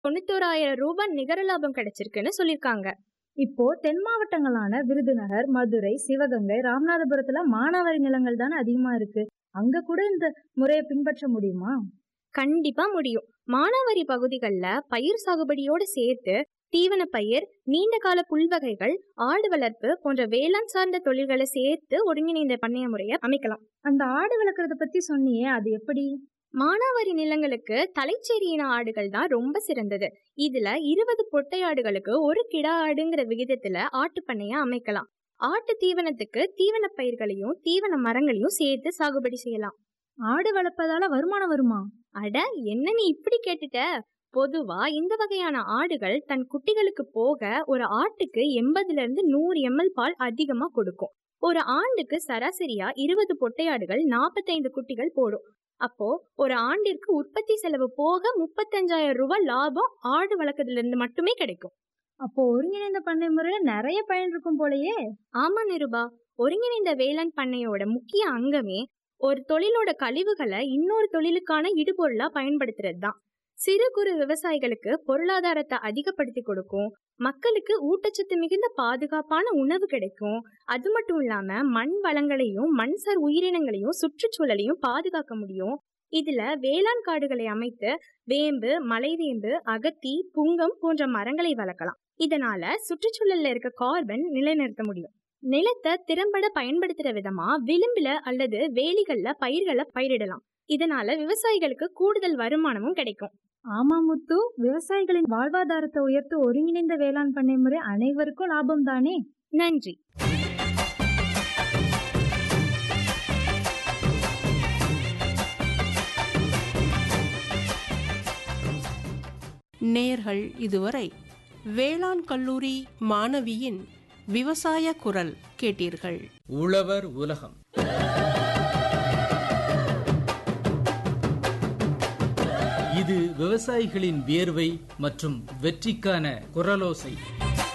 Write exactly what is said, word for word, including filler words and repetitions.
தொண்ணூத்தோராயிரம் ரூபாய் நிகர லாபம் கிடைச்சிருக்குன்னு சொல்லியிருக்காங்க. இப்போ தென் மாவட்டங்களான விருதுநகர், மதுரை, சிவகங்கை, ராமநாதபுரத்துல மானாவாரி நிலங்கள் தானே அதிகமா இருக்கு. அங்க கூட இந்த முறையை பின்பற்ற முடியுமா? கண்டிப்பா முடியும். மானாவாரி பகுதிகள்ல பயிர் சாகுபடியோட சேர்த்து தீவன பயிர், நீண்ட கால புல்வகைகள், ஆடு வளர்ப்பு போன்ற வேளாண் சார்ந்த தொழில்களை சேர்த்து ஒருங்கிணைந்த பண்ணைய முறையை அமைக்கலாம். அந்த ஆடு வளர்க்கறத பத்தி சொன்னியே, அது எப்படி? மானாவாரி நிலங்களுக்கு தலைச்சேரியின ஆடுகள் தான் ரொம்ப சிறந்தது. இதுல இருபது பொட்டை ஆடுகளுக்கு ஒரு கிடா ஆடுங்கிற விகிதத்துல ஆட்டு பண்ணைய அமைக்கலாம். ஆட்டு தீவனத்துக்கு தீவன பயிர்களையும் தீவன மரங்களையும் சேர்த்து சாகுபடி செய்யலாம். ஆடு வளர்ப்பதால வருமானம் வருமா? அட, என்ன நீ இப்படி கேட்டுட்ட? பொதுவா இந்த வகையான ஆடுகள் தன் குட்டிகளுக்கு போக ஒரு ஆட்டுக்கு எண்பதுல இருந்து நூறு எம்எல் பால் அதிகமா கொடுக்கும். ஒரு ஆண்டுக்கு சராசரியா இருபது பொட்டையாடுகள் நாற்பத்தைந்து குட்டிகள் போடும். அப்போ ஒரு ஆண்டிற்கு உற்பத்தி செலவு போக முப்பத்தஞ்சாயிரம் ரூபாய் லாபம் ஆடு வளர்க்கறதுல இருந்து மட்டுமே கிடைக்கும். அப்போ ஒருங்கிணைந்த பண்ணை முறையில நிறைய பயன் இருக்கும் போலயே. ஆமா நிருபா, ஒருங்கிணைந்த வேளாண் பண்ணையோட முக்கிய அங்கமே ஒரு தொழிலோட கழிவுகளை இன்னொரு தொழிலுக்கான இடுபொருளா பயன்படுத்துறது தான். சிறு குறு விவசாயிகளுக்கு பொருளாதாரத்தை அதிகப்படுத்தி கொடுக்கும், மக்களுக்கு ஊட்டச்சத்து மிகுந்த பாதுகாப்பான உணவு கிடைக்கும். அது மட்டும் இல்லாம மண் வளங்களையும் மண்சார் உயிரினங்களையும் சுற்றுச்சூழலையும் பாதுகாக்க முடியும். இதுல வேளாண் காடுகளை அமைத்து வேம்பு, மலைவேம்பு, அகத்தி, புங்கம் போன்ற மரங்களை வளர்க்கலாம். இதனால சுற்றுச்சூழல்ல இருக்க கார்பன் நிலைநிறுத்த முடியும். நிலத்தை திறம்பட பயன்படுத்துற விதமா விளிம்புல அல்லது வேலிகள்ல பயிர்களை பயிரிடலாம். இதனால விவசாயிகளுக்கு கூடுதல் வருமானமும் கிடைக்கும். ஆமா முத்து, விவசாயிகளின் வாழ்வாதாரத்தை உயர்த்த ஒருங்கிணைந்த வேளாண் பண்ணை முறை அனைவருக்கும் லாபம் தானே. நன்றி. நேயர்கள் இதுவரை வேளாண் கல்லூரி மாணவியின் விவசாய குரல் கேட்டீர்கள். உழவர் உலகம். இது விவசாயிகளின் வியர்வை மற்றும் வெற்றிக்கான குரலோசை.